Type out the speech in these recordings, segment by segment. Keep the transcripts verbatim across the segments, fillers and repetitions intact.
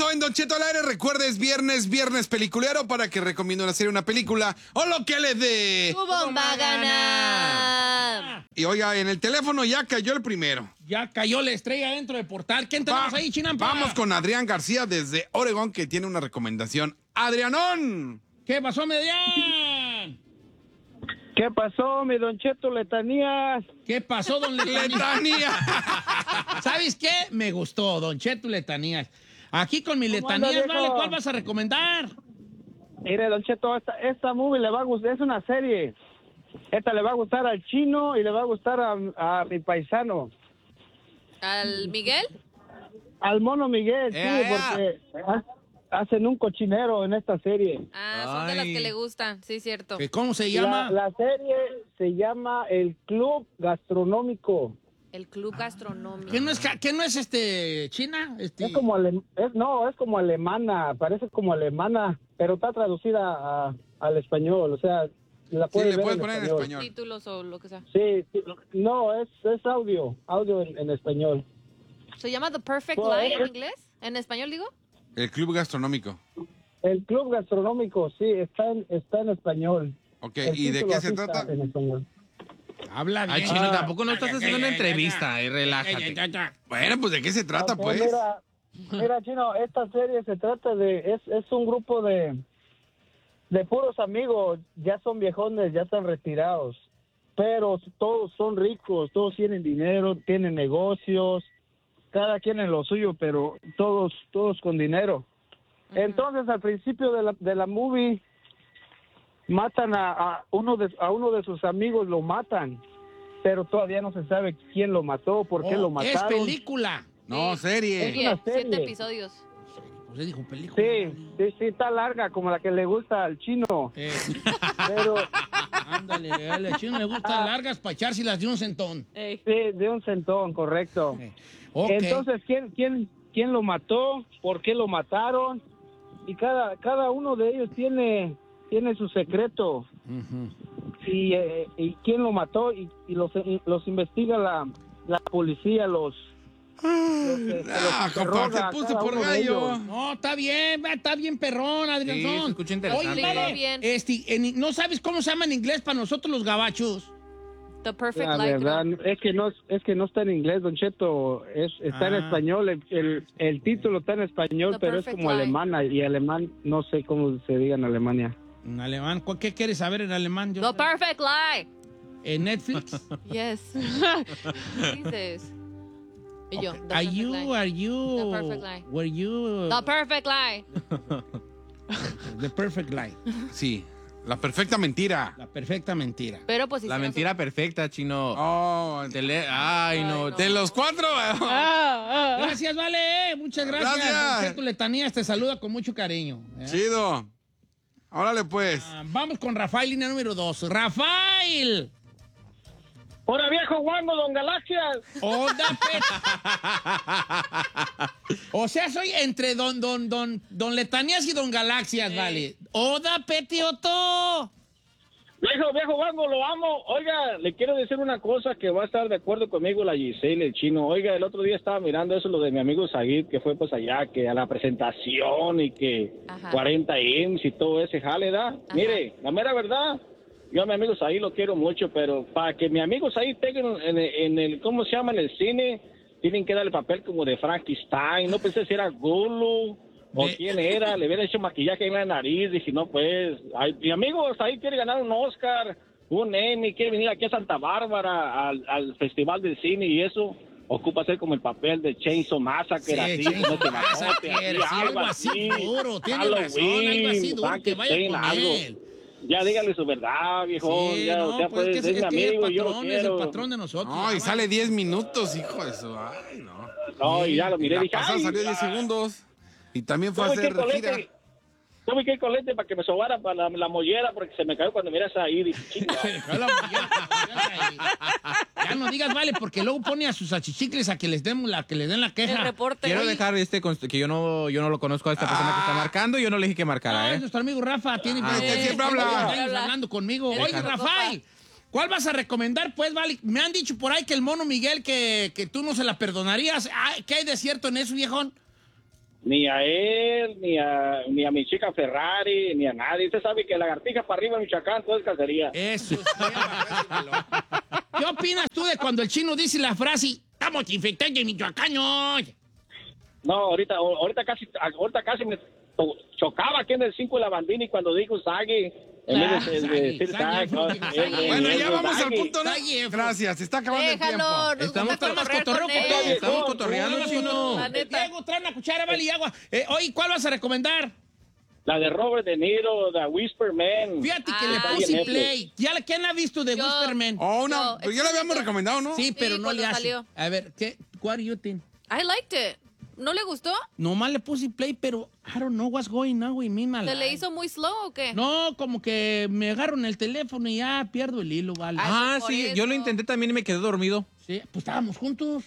Bueno, en Don Cheto al aire, recuerdes viernes, viernes peliculero para que recomiendo una serie, una película o lo que les dé. ¡Tu bomba gana! Y oiga, en el teléfono ya cayó el primero. Ya cayó la estrella dentro del portal. ¿Quién tenemos Va- ahí, Chinampa? Vamos con Adrián García desde Oregón, que tiene una recomendación. ¡Adrianón! ¿Qué pasó, Median? ¿Qué pasó, mi Don Cheto Letanías? ¿Qué pasó, don Letanías? ¡Letanía! ¿Sabes qué? Me gustó, don Cheto Letanías. Aquí con mi ¿Cómo anda, Letanías, viejo? ¿vale? ¿Cuál vas a recomendar? Mire, Don Cheto, esta, esta movie le va a gustar, es una serie. Esta le va a gustar al chino y le va a gustar a, a mi paisano, ¿Al Miguel? al mono Miguel, sí, Ea, ea. porque ha- hacen un cochinero en esta serie. Ah, son de las Ay. que le gustan, sí, cierto. ¿Qué- ¿Cómo se La, llama? la serie se llama El Club Gastronómico. El Club Gastronómico. ¿Qué no es, ca- qué no es este, China? Este, Es como alem- es, no, es como alemana, parece como alemana, pero está traducida a- al español, o sea, la Sí, puedes le ver puedes en poner en español. español. Títulos o lo que sea. Sí, sí, no, es, es audio, audio en, en español. ¿Se llama The Perfect Bueno, Lie en es- inglés? ¿En español digo? El club gastronómico. El Club Gastronómico, sí, está en, está en español. Ok, El ¿y de título qué así se está trata? En español. Habla bien. Ay, Chino, Ah. tampoco no estás haciendo una entrevista, eh, Ay, relájate. ay, ay, ay. Bueno, pues ¿de qué se trata, Ok, pues? Mira, mira, Chino, esta serie se trata de, es, es un grupo de, de puros amigos, ya son viejones, ya están retirados, pero todos son ricos, todos tienen dinero, tienen negocios, cada quien en lo suyo, pero todos, todos con dinero. Entonces, al principio de la, de la movie, matan a, a uno de a uno de sus amigos, lo matan, pero todavía no se sabe quién lo mató, por qué Oh, lo es mataron. película. No, Sí. serie. Siete, una serie. siete episodios. Pues dijo película. Sí, sí, sí, está larga, como la que le gusta al chino, Eh, pero ándale, al chino le gustan largas para echárselas de un centón. Ey. sí, de un centón, correcto. Eh, ok. Entonces, ¿quién, quién, quién lo mató? ¿Por qué lo mataron? Y cada, cada uno de ellos tiene, tiene su secreto. Ujú. Y, eh, y quién lo mató y, y los, y los investiga la, la policía, los... los, este, Ah, los compa, interroga te puse cada por uno de gallo. ellos. No, está bien, va, está bien perrón, Adrián. Sí, se escucha interesante. Oye, Explicó vale, bien. este, en- ¿no sabes cómo se llama en inglés para nosotros los gabachos? The Perfect La Lie. verdad, creo. es que no es que no está en inglés, Don Cheto, es, está en Ah. español, el, el, el título está en español, The pero es Perfect como Lie. alemana y alemán, no sé cómo se diga en Alemania. En alemán. ¿Cu- ¿Qué quieres saber en alemán? Yo The sé. Perfect Lie. En Netflix. Yes. ¿Qué dices? Y yo, The Are Perfect you, Lie. are you, The Perfect Lie. were you, The Perfect Lie. the perfect lie, Sí, la perfecta mentira. la perfecta mentira. Pero pues La hicieron mentira perfecta, Chino. Oh, Te le- Ay, no. Ay, no. de los cuatro. Gracias, vale, muchas gracias. Gracias. Don Cheto Letanías te saluda con mucho cariño. ¿eh? Chido. Órale, pues. Ah, vamos con Rafael, línea número dos. ¡Rafael! ¡Hola, viejo guango, don Galaxias! Onda Pet. O sea, soy entre don, don, don, don Letanías y don Galaxias, vale. Oda Petioto. Viejo, viejo guango, lo amo. Oiga, le quiero decir una cosa que va a estar de acuerdo conmigo la Giselle, el chino. Oiga, el otro día estaba mirando eso, lo de mi amigo Sagid, que fue pues allá, que a la presentación y que Ajá. cuarenta M's y todo ese jale, ¿da? Mire, la mera verdad, yo a mi amigo Sagid lo quiero mucho, pero para que mi amigo Sagid tenga en, en, en el, ¿cómo se llama? En el cine, tienen que darle papel como de Frankenstein. No pensé si era Gulu o De- quién era, le hubiera hecho maquillaje en la nariz. Dije, no, pues, ay, mi amigo Sagid quiere ganar un Oscar, un Emmy, quiere venir aquí a Santa Bárbara al, al Festival del Cine y eso. Ocupa ser como el papel de Chainsaw Massacre, así, Chainsaw no te Massacre, mazote, sí, algo así duro, tiene razón, algo así duro, que vaya Frankenstein, con algo. él. Ya dígale su verdad, viejo. Sí, ya, no, o sea, pues, pues, es que, es es mi que amigo, el yo lo patrón es el quiero. patrón de nosotros. No, y Ah, sale diez minutos, hijo de su. Ay, no. No, y ya lo Y miré, la dije, pasada ay, salió diez ah, segundos. Y también fue a tuve que hacer ir con gira. lente, tuve que ir con lente para que me sobara para la, la mollera porque se me cayó cuando miras ahí. Dije, chinga. Dejó la mollera, ya no digas, vale, porque luego pone a sus achichicles a que les den la, que les den la El queja. reporte. Quiero Oye, dejar este const- que yo no, yo no lo conozco a esta persona que está marcando. Yo no le dije que Ah, marcara, es ¿eh? nuestro amigo Rafa, tiene Ah, tiene- que siempre tiene habla. veinte años hablando conmigo. El Oye, Rafa. Rafael, ¿cuál vas a recomendar? Pues, vale, me han dicho por ahí que el mono Miguel, que, que tú no se la perdonarías. Ah, ¿qué hay de cierto en eso, viejón? ni a él, ni a, ni a mi chica Ferrari, ni a nadie. Usted sabe que lagartija para arriba en Michoacán, todo es cacería. Eso es. ¿Qué opinas tú de cuando el chino dice la frase, estamos infectados en Michoacán? No, ahorita, ahorita casi, ahorita casi me chocaba aquí en el cinco de la Bandini cuando dijo Sagui. En vez de, de, de decir Sagui, no, eh, eh, Bueno, eh, ya vamos al Sagui. punto, ¿no? Sagui, Efro. Gracias, se está acabando el tiempo. Déjalo, nos Estamos gusta más cotorrear cotorreo con que él. todo. Estamos cotorreando, Vamos, chino. La neta. Diego, trae una cuchara, vale, y agua. Eh, oye, ¿cuál vas a recomendar? La de Robert De Niro, The Whisper Man. Fíjate que Ah. le Está puse bien, play. ¿Ya la, ¿Quién ha visto de Yo. Whisperman? Oh, una, No, pues ya lo habíamos excelente. recomendado, ¿no? Sí, pero Sí, no le cuando hace. salió. A ver, ¿qué? What do you think? I liked it. ¿No le gustó? Nomás le puse play, pero I don't know what's going on with me, my ¿Se le life. hizo muy slow o qué? No, como que me agarro en el teléfono y ya pierdo el hilo, vale. Ay, Ah, por sí, eso. yo lo intenté también y me quedé dormido. Sí, pues estábamos juntos.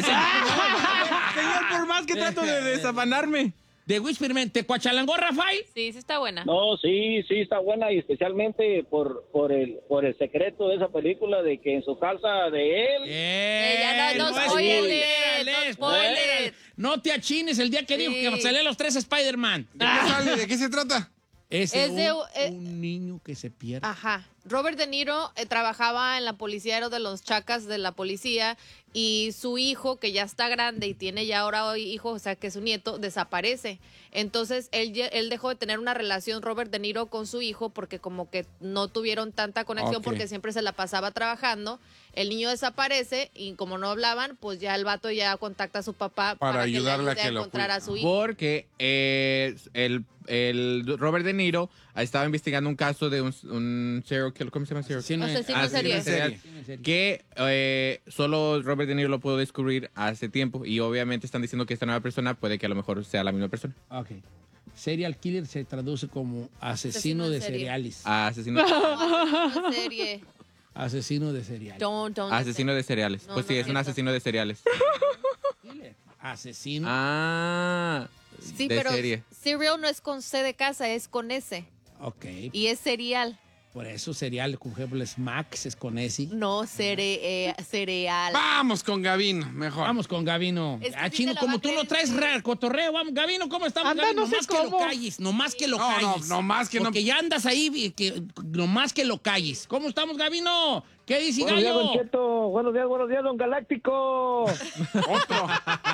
Señor, por más que trato de desafanarme. De Whisperman, ¿te cuachalangó, Rafael? Sí, sí está buena. No, sí, sí está buena y especialmente por, por, el, por el secreto de esa película de que en su casa de él... Eh, ya no, no es spoiler, spoiler, no spoiler. spoiler. No te achines el día que Sí. dijo que salían los tres Spider-Man. ¿De qué sale? ¿De qué se trata? Es, Es un, de- eh, un niño que se pierde. Ajá. Robert De Niro eh, trabajaba en la policía, era de los chacas de la policía, y su hijo, que ya está grande y tiene ya ahora hijo, o sea, que es su nieto, desaparece. Entonces, él, ye- él dejó de tener una relación, Robert De Niro, con su hijo, porque como que no tuvieron tanta conexión, Ok. porque siempre se la pasaba trabajando. El niño desaparece, y como no hablaban, pues ya el vato ya contacta a su papá Para para, ayudarle a que le que ayude a lo encontrar cuide. a su hijo. Porque eh, el, el Robert De Niro estaba investigando un caso de un, un serial killer. ¿Cómo se llama? Serial killer? Asesino, Asesino Asesino serie. serial, que eh, solo Robert De Niro lo pudo descubrir hace tiempo y obviamente están diciendo que esta nueva persona puede que a lo mejor sea la misma persona. Ok. Serial killer se traduce como asesino, Asesino en de serie. cereales. Ah, asesino, Una serie. Asesino de cereales. Don't, don't asesino de cereales. No, Pues sí, no es un es asesino de cereales. Killer. Asesino. Ah, Sí, de pero serie. cereal no es con C de casa, es con S. Ok. Y es cereal. Por eso cereal, por ejemplo, es Max, es con ese. No cere, eh, cereal. Vamos con Gavino, mejor. Vamos con Gavino. Es que Ah, sí Chino, te la como va a tú no creer, traes sí. ra- cotorreo, vamos. Gavino, ¿cómo estamos, Anda, Gavino? no sé Nomás que lo cómo. calles, nomás que lo No, no, calles. nomás que no- Porque ya andas ahí, y que, nomás que lo calles. ¿Cómo estamos, Gavino? ¿Qué dice Buenos días, Don Gallo? Cheto. Buenos días, buenos días, Don Galáctico. Otro.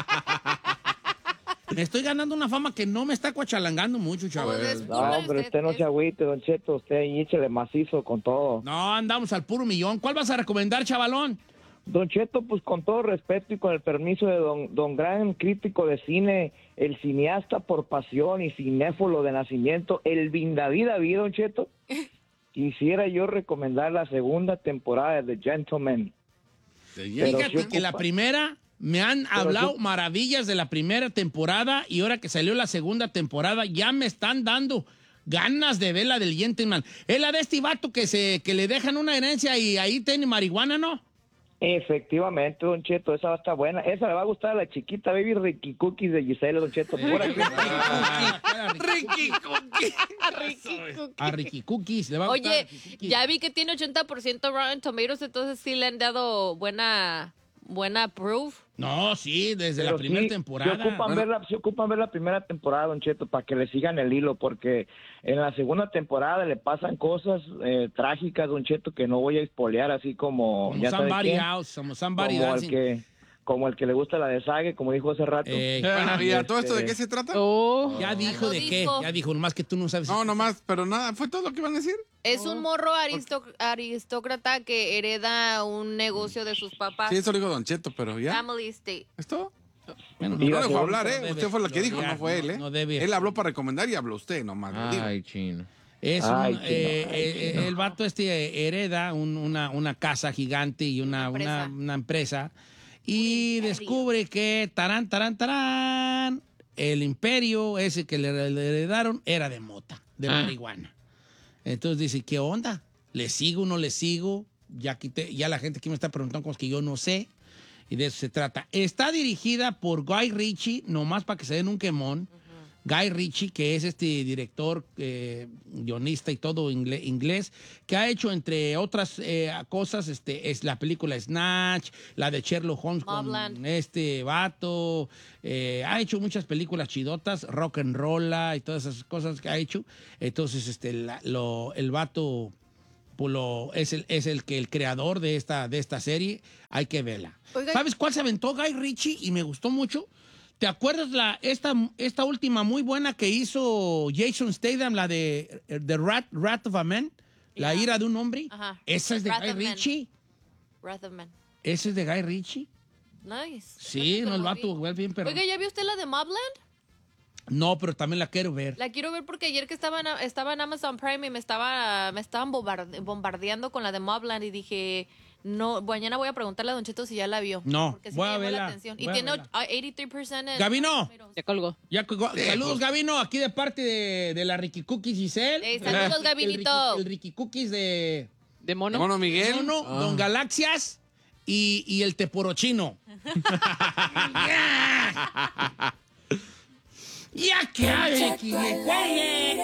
Me estoy ganando una fama que no me está cuachalangando mucho, Oh, chaval. es No, pura- hombre, es- usted no es- se agüite, Don Cheto. Usted ahí échele macizo con todo. No, andamos al puro millón. ¿Cuál vas a recomendar, chavalón? Don Cheto, pues con todo respeto y con el permiso de don, don gran crítico de cine, el cineasta por pasión y cinéfilo de nacimiento, el Bin David David, Don Cheto, quisiera yo recomendar la segunda temporada de The Gentleman. Pero Fíjate sí que la ocupa- primera, me han hablado sí- maravillas de la primera temporada y ahora que salió la segunda temporada ya me están dando ganas de ver la del Gentleman. Es la de este vato que, se, que le dejan una herencia y ahí tiene marihuana, ¿no? Efectivamente, Don Cheto, esa va a estar buena. Esa le va a gustar a la chiquita Baby Ricky Cookies de Giselle, Don Cheto. Pura Ah, Ricky Cookie. Ricky Cookie. A Ricky Cookies le va a gustar. Oye, Ricky Cookies. ya vi que tiene ochenta por ciento Rotten Tomatoes, entonces sí le han dado buena, buena proof. No, sí, desde Pero la primera sí, temporada. Se ocupan, ver la, se ocupan ver la primera temporada, Don Cheto, para que le sigan el hilo, porque en la segunda temporada le pasan cosas eh, trágicas, Don Cheto, que no voy a espolear, así como... Como ya sabe somebody quién, else, como somebody como el dancing. que como el que le gusta la de Sague, como dijo hace rato. Eh, Bueno, ¿y a todo esto de Este- qué se trata? Oh. ya dijo lo de qué, dijo. ya dijo, nomás que tú no sabes. No, nomás, pero nada, ¿fue todo lo que iban a decir? Es un morro aristo- aristócrata que hereda un negocio de sus papás. Sí, eso lo dijo Don Cheto, pero ya. Family Estate. ¿Esto? Bueno, Y No la lo dejó segunda- hablar, ¿eh? debe Usted fue el que dijo, florear, no fue él, ¿eh? no- no debe- Él habló para recomendar y habló usted nomás. lo digo. Ay, chino. Es Ay, un, chino, eh, ay, eh, chino. el vato este hereda un- una, una casa gigante y una, Una una, empresa. una empresa y descubre que tarán, tarán, tarán, el imperio ese que le, le heredaron era de mota, de marihuana. Entonces dice, ¿qué onda? ¿Le sigo o no le sigo? Ya, quité, ya la gente aquí me está preguntando cosas que yo no sé. Y de eso se trata. Está dirigida por Guy Ritchie, nomás para que se den un quemón. Guy Ritchie, que es este director, eh, guionista y todo ingle- inglés, que ha hecho, entre otras eh, cosas, este, es la película Snatch, la de Sherlock Holmes Mobland. con este vato, eh, ha hecho muchas películas chidotas, Rock and Roll y todas esas cosas que ha hecho. Entonces, este, la- lo, el vato... Pues lo- es, el, es el que el creador de esta, de esta serie, hay que verla. Oiga. ¿Sabes cuál se aventó Guy Ritchie y me gustó mucho? ¿Te acuerdas la, esta, esta última muy buena que hizo Jason Statham, la de The Rat, Rat of a Man? La Yeah. ira de un hombre. Ajá. Esa es de Wrath Guy of Man. Ritchie. Wrath of Man. Ese es de Guy Ritchie. Nice. Sí, no, el Nunca vato, vi. güey, bien perro. Oiga, ¿ya vio usted la de Mobland? No, pero también la quiero ver. La quiero ver porque ayer que estaba en, estaba en Amazon Prime y me estaba me estaban bombarde- bombardeando con la de Mobland y dije, no, mañana voy a preguntarle a Don Cheto si ya la vio. No, porque sí voy me a llamó verla, la atención. Y voy a tiene verla. ochenta y tres por ciento en Gabino. números. Ya colgó. Ya, colgó. Saludos, Gabino, aquí de parte de, de la Ricky Cookies Giselle. Ey, saludos, El- Gabinito. El, Ricky- el Ricky Cookies de... ¿De mono? Mono Miguel. Mono, Ah. Don Galaxias y, y el Teporochino. ¡Ya! ¡Ya que hay, que hay!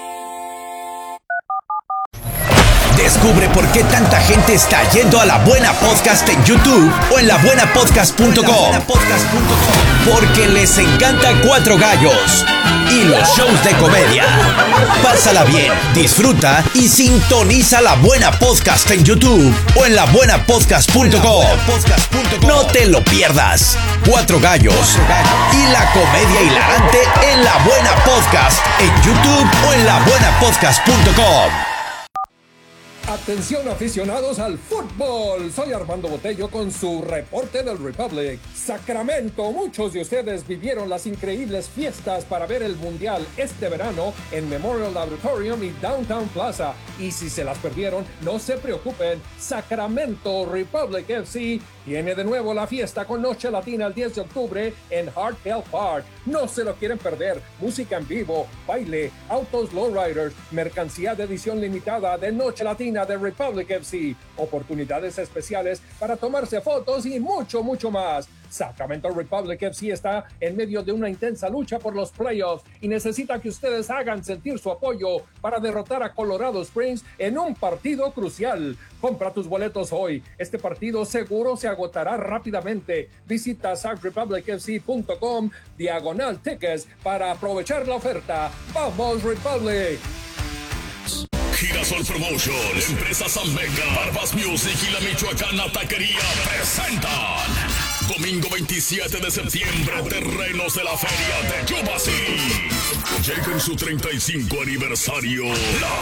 Descubre por qué tanta gente está yendo a La Buena Podcast en YouTube o en la buena podcast punto com. Porque les encanta Cuatro Gallos y los shows de comedia. Pásala bien, disfruta y sintoniza La Buena Podcast en YouTube o en la buena podcast punto com. No te lo pierdas. Cuatro Gallos y la comedia hilarante en La Buena Podcast en YouTube o en la buena podcast punto com. Atención aficionados al fútbol, soy Armando Botello con su reporte del Republic. Sacramento, muchos de ustedes vivieron las increíbles fiestas para ver el Mundial este verano en Memorial Auditorium y Downtown Plaza. Y si se las perdieron, no se preocupen, Sacramento Republic F C tiene de nuevo la fiesta con Noche Latina el diez de octubre en Hartwell Park. No se lo quieren perder, música en vivo, baile, autos lowriders, mercancía de edición limitada de Noche Latina de Republic F C, oportunidades especiales para tomarse fotos y mucho, mucho más. Sacramento Republic F C está en medio de una intensa lucha por los playoffs y necesita que ustedes hagan sentir su apoyo para derrotar a Colorado Springs en un partido crucial. Compra tus boletos hoy. Este partido seguro se agotará rápidamente. Visita sac republic f c punto com diagonal tickets para aprovechar la oferta. ¡Vamos, Republic! Girasol Promotion, Empresas Amega, Barbas Music y la Michoacana Taquería presentan domingo veintisiete de septiembre, terrenos de la feria de Yubasí. Llega en su treinta y cinco aniversario la